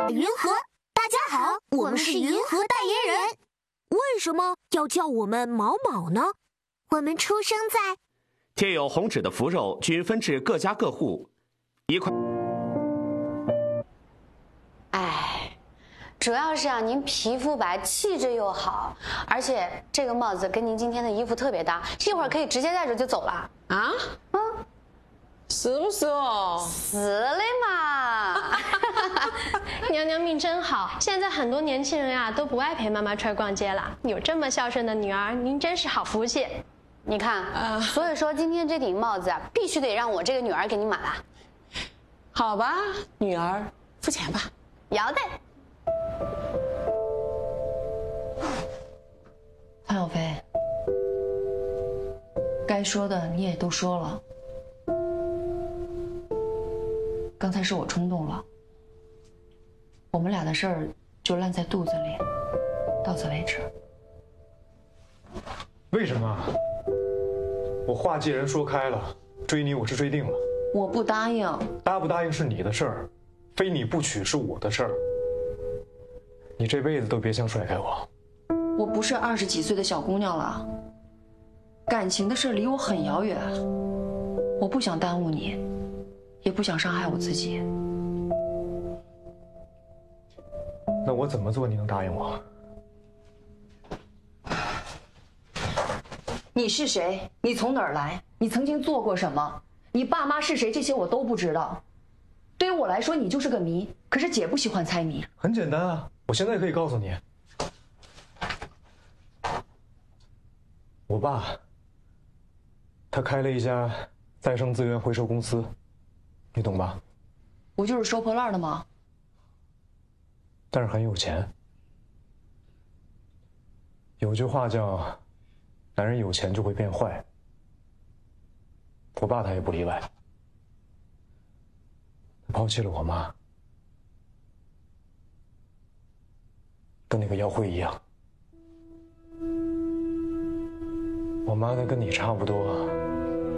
云禾。大家好，我们是云禾代言人。为什么要叫我们毛毛呢？我们出生在贴有红纸的符篓均分至各家各户1块。 主要是啊，您皮肤白，气质又好，而且这个帽子跟您今天的衣服特别搭，一会儿可以直接戴着就走了。 啊？是不是哦？ 是的嘛。 娘娘命真好，现在很多年轻人啊都不爱陪妈妈出来逛街了。有这么孝顺的女儿，您真是好福气。 你看，所以说今天这顶帽子啊，必须得让我这个女儿给你买了。 好吧，女儿，付钱吧。 要得。 潘小飞，该说的你也都说了，刚才是我冲动了，我们俩的事儿就烂在肚子里，到此为止。 为什么？我话既然说开了，追你我是追定了。 我不答应。 答不答应是你的事儿，非你不娶是我的事儿。你这辈子都别想甩开我。 我不是20几岁的小姑娘了，感情的事离我很遥远，我不想耽误你，也不想伤害我自己。 那我怎么做你能答应我？ 你是谁？你从哪儿来？你曾经做过什么？你爸妈是谁？这些我都不知道。对于我来说，你就是个谜。可是姐不喜欢猜谜。 很简单啊，我现在可以告诉你，我爸，他开了一家再生资源回收公司，你懂吧？ 不就是收破烂的吗？ 但是很有钱。有句话叫“男人有钱就会变坏”，我爸他也不例外。他抛弃了我妈，跟那个妖慧一样。我妈她跟你差不多，